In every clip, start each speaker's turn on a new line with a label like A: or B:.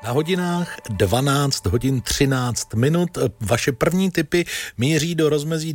A: Na hodinách 12 hodin 13 minut. Vaše první tipy míří do rozmezí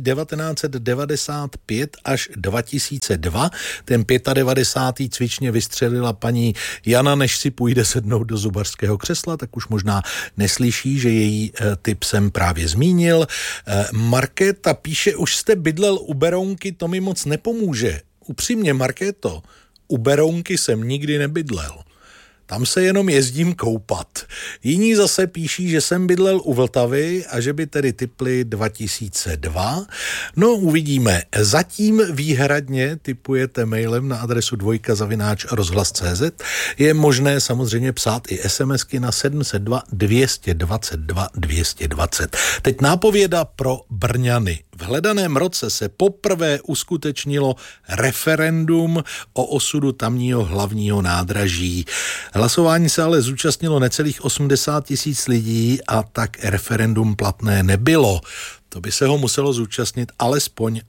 A: 1995 až 2002. Ten 95. cvičně vystřelila paní Jana, než si půjde sednout do zubařského křesla, tak už možná neslyší, že její tip jsem právě zmínil. Markéta píše, už jste bydlel u Berounky, to mi moc nepomůže. Upřímně, Markéto, u Berounky jsem nikdy nebydlel. Tam se jenom jezdím koupat. Jiní zase píší, že jsem bydlel u Vltavy a že by tedy tipli 2002. No, uvidíme. Zatím výhradně tipujete mailem na adresu dvojka@rozhlas.cz. Je možné samozřejmě psát i SMSky na 702 222 220. Teď nápověda pro Brňany. V hledaném roce se poprvé uskutečnilo referendum o osudu tamního hlavního nádraží. Hlasování se ale zúčastnilo necelých 80 000 lidí a tak referendum platné nebylo. To by se ho muselo zúčastnit alespoň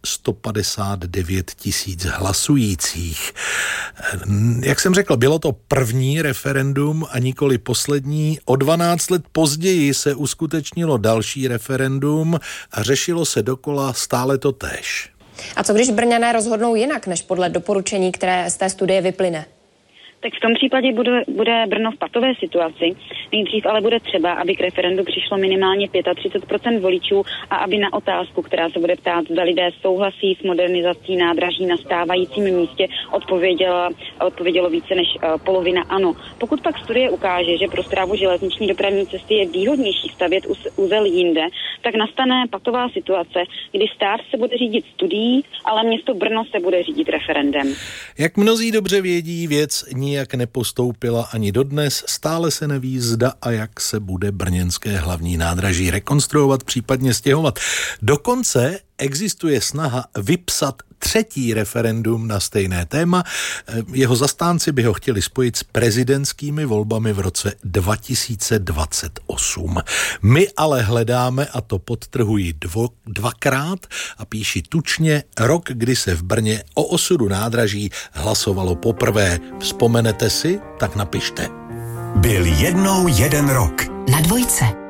A: 159 000 hlasujících. Jak jsem řekl, bylo to první referendum a nikoli poslední. O 12 let později se uskutečnilo další referendum a řešilo se dokola stále to též.
B: A co když Brňané rozhodnou jinak, než podle doporučení, které z té studie vyplyne?
C: Tak v tom případě bude Brno v patové situaci. Nejdřív ale bude třeba, aby k referendu přišlo minimálně 35% voličů a aby na otázku, která se bude ptát, zda lidé souhlasí s modernizací nádraží na stávajícím místě, odpovědělo více než polovina ano. Pokud pak studie ukáže, že pro správu železniční dopravní cesty je výhodnější stavět uzel jinde, tak nastane patová situace, kdy stát se bude řídit studií, ale město Brno se bude řídit referendem.
A: Jak mnozí dobře vědí, věc nijak nepostoupila ani dodnes, stále se neví, zda a jak se bude brněnské hlavní nádraží rekonstruovat, případně stěhovat. Dokonce existuje snaha vypsat třetí referendum na stejné téma. Jeho zastánci by ho chtěli spojit s prezidentskými volbami v roce 2028. My ale hledáme, a to podtrhuji dvakrát a píši tučně, rok, kdy se v Brně o osudu nádraží hlasovalo poprvé. Vzpomenete si? Tak napište.
D: Byl jednou jeden rok.
E: Na Dvojce.